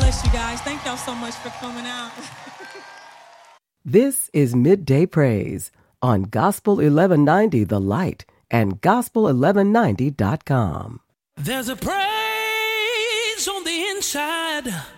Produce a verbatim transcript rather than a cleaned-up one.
bless you guys. Thank y'all so much for coming out. This is Midday Praise on Gospel eleven ninety The Light and gospel eleven ninety dot com. There's a praise on the inside